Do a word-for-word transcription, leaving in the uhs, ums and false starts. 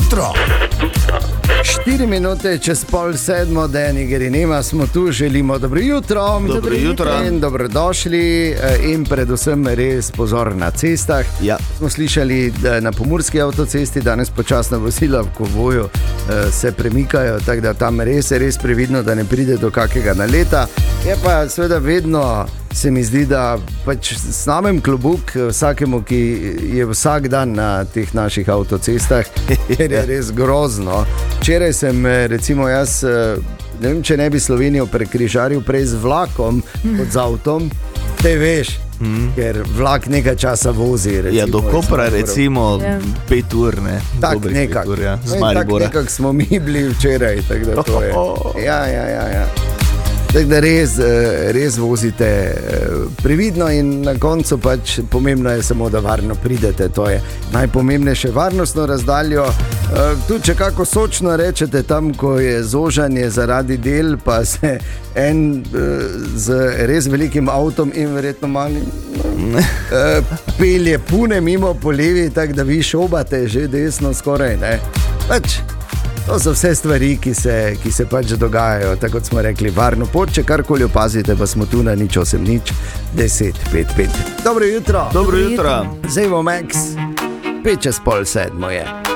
jutro. Štiri minute čez pol sedmo, Deni Gerinema, smo tu, želimo dobro jutro, dobro jutro in dobrodošli in predvsem res pozor na cestah. Ja. Smo slišali, da na pomurski avtocesti danes počasna vozila v Kovoju se premikajo, tako da tam res je res previdno, da ne pride do kakega naleta. Je pa seveda vedno, se mi zdi, da pač snamem klobuk vsakemu, ki je vsak dan na teh naših avtocestah, ker je res grozno. Včeraj sem, recimo jaz, ne vem, če ne bi Slovenijo prekrižaril prej z vlakom kot z avtom, te veš, mm. ker vlak nekaj časa vozi. Recimo, ja, do Kopra recimo yeah. pet ur, ne? Tak nekak. Ur, ja. Z no, Maribora. Tak nekak smo mi bili včeraj, tako da to je. Ja, ja, ja, ja. Tako da res, res vozite previdno in na koncu pač pomembno je samo, da varno pridete. To je najpomembnejše, varnostno razdaljo. Tudi če kako sočno rečete tam, ko je zožanje zaradi del, pa se en z res velikim avtom in verjetno malim pelje pune mimo po levi, tako da vi šobate že desno skoraj, ne? Pač to so vse stvari, ki se, ki se pač dogajajo, tako kot smo rekli, varno pot, če karkoli opazite, pa smo tu na nič osem nič deset pet pet. Dobro jutro. Dobro jutro. Zdaj bo Max, pet čez pol sedmo je.